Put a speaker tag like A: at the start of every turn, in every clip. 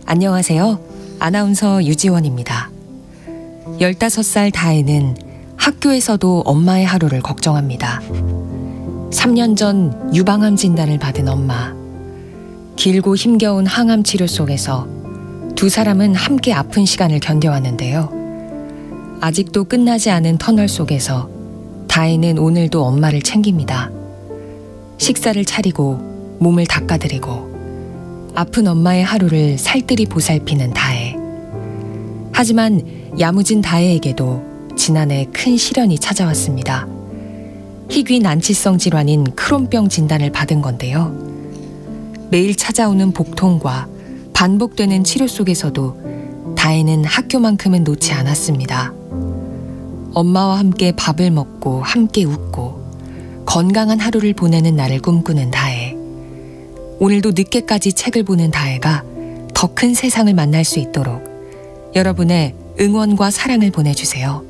A: 안녕하세요. 아나운서 유지원입니다. 15살 다혜는 학교에서도 엄마의 하루를 걱정합니다. 3년 전 유방암 진단을 받은 엄마. 길고 힘겨운 항암 치료 속에서 두 사람은 함께 아픈 시간을 견뎌왔는데요. 아직도 끝나지 않은 터널 속에서 다혜는 오늘도 엄마를 챙깁니다. 식사를 차리고 몸을 닦아드리고 아픈 엄마의 하루를 살뜰히 보살피는 다혜. 하지만 야무진 다혜에게도 지난해 큰 시련이 찾아왔습니다. 희귀 난치성 질환인 크론병 진단을 받은 건데요. 매일 찾아오는 복통과 반복되는 치료 속에서도 다혜는 학교만큼은 놓지 않았습니다. 엄마와 함께 밥을 먹고 함께 웃고 건강한 하루를 보내는 날을 꿈꾸는 다혜. 오늘도 늦게까지 책을 보는 다혜가 더 큰 세상을 만날 수 있도록 여러분의 응원과 사랑을 보내주세요.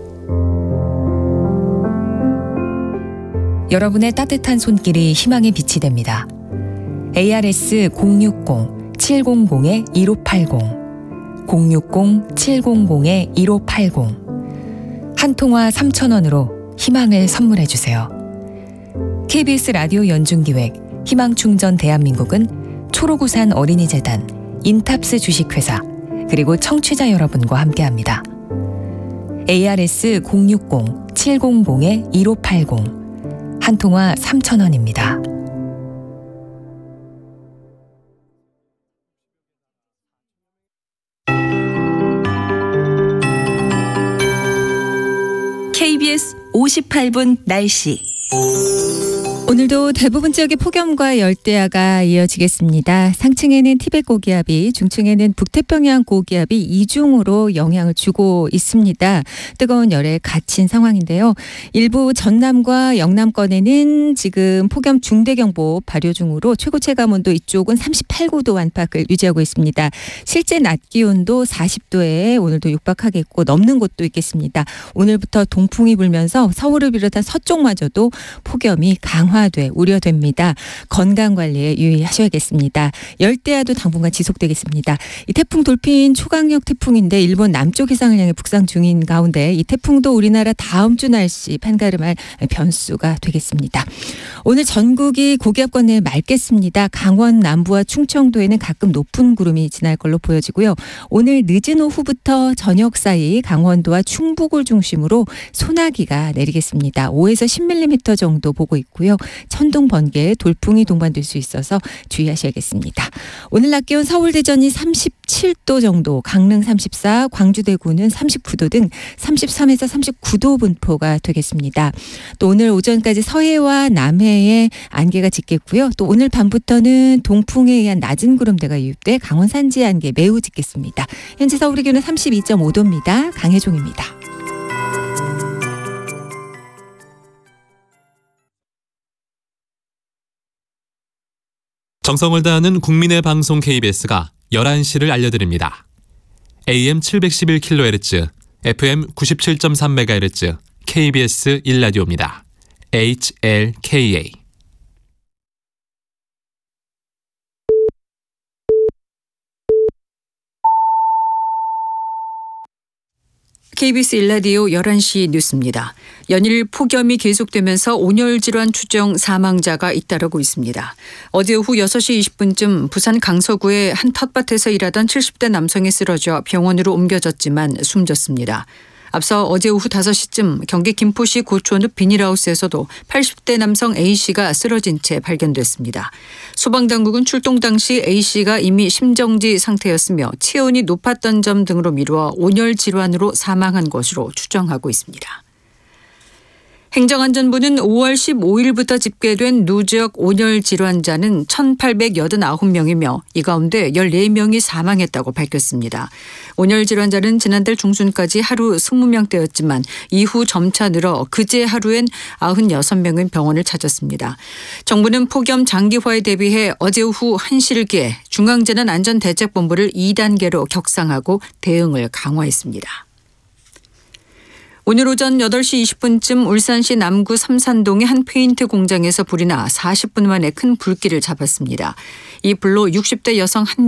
A: 여러분의 따뜻한 손길이 희망의 빛이 됩니다. ARS 060-700-1580 060-700-1580 한 통화 3,000원으로 희망을 선물해주세요. KBS 라디오 연중기획 희망충전 대한민국은 초록우산 어린이재단, 인탑스 주식회사, 그리고 청취자 여러분과 함께합니다. ARS 060-700-1580 한 통화 3,000원입니다.
B: KBS 58분 날씨.
C: 오늘도 대부분 지역에 폭염과 열대야가 이어지겠습니다. 상층에는 티벳 고기압이, 중층에는 북태평양 고기압이 이중으로 영향을 주고 있습니다. 뜨거운 열에 갇힌 상황인데요. 일부 전남과 영남권에는 지금 폭염 중대경보 발효 중으로 최고 체감온도 이쪽은 38도 안팎을 유지하고 있습니다. 실제 낮 기온도 40도에 오늘도 육박하겠고 넘는 곳도 있겠습니다. 오늘부터 동풍이 불면서 서울을 비롯한 서쪽마저도 폭염이 강화돼 우려됩니다. 건강관리에 유의하셔야겠습니다. 열대야도 당분간 지속되겠습니다. 이 태풍 돌핀 초강력 태풍인데 일본 남쪽 해상을 향해 북상 중인 가운데 이 태풍도 우리나라 다음 주 날씨 판가름할 변수가 되겠습니다. 오늘 전국이 고기압권 내에 맑겠습니다. 강원 남부와 충청도에는 가끔 높은 구름이 지날 걸로 보여지고요. 오늘 늦은 오후부터 저녁 사이 강원도와 충북을 중심으로 소나기가 내리겠습니다. 5에서 10mm 정도 보고 있고요. 천둥, 번개, 돌풍이 동반될 수 있어서 주의하셔야겠습니다. 오늘 낮 기온 서울, 대전이 37도 정도, 강릉 34, 광주, 대구는 39도 등 33에서 39도 분포가 되겠습니다. 또 오늘 오전까지 서해와 남해에 안개가 짙겠고요. 또 오늘 밤부터는 동풍에 의한 낮은 구름대가 유입돼 강원 산지 안개 매우 짙겠습니다. 현재 서울의 기온은 32.5도입니다. 강혜종입니다.
D: 정성을 다하는 국민의 방송 KBS가 11시를 알려드립니다. AM 711kHz, FM 97.3MHz, KBS 1라디오입니다. HLKA.
B: KBS 1라디오 11시 뉴스입니다. 연일 폭염이 계속되면서 온열 질환 추정 사망자가 잇따르고 있습니다. 어제 오후 6시 20분쯤 부산 강서구의 한 텃밭에서 일하던 70대 남성이 쓰러져 병원으로 옮겨졌지만 숨졌습니다. 앞서 어제 오후 5시쯤 경기 김포시 고촌읍 비닐하우스에서도 80대 남성 A씨가 쓰러진 채 발견됐습니다. 소방당국은 출동 당시 A씨가 이미 심정지 상태였으며 체온이 높았던 점 등으로 미루어 온열 질환으로 사망한 것으로 추정하고 있습니다. 행정안전부는 5월 15일부터 집계된 누적 온열 질환자는 1,889명이며 이 가운데 14명이 사망했다고 밝혔습니다. 온열 질환자는 지난달 중순까지 하루 20명대였지만 이후 점차 늘어 그제 하루엔 96명은 병원을 찾았습니다. 정부는 폭염 장기화에 대비해 어제 오후 1시를기에 중앙재난안전대책본부를 2단계로 격상하고 대응을 강화했습니다. 오늘 오전 8시 20분쯤 울산시 남구 삼산동의 한 페인트 공장에서 불이 나 40분 만에 큰 불길을 잡았습니다. 이 불로 60대 여성 한